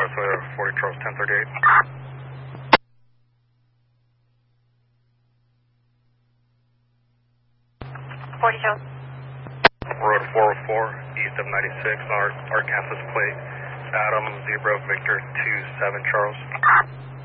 Toyota 40 Charles 1038. 40 Charles. Road 404, east of 96, Arkansas plate, Adam, Zebra, Victor 27 Charles.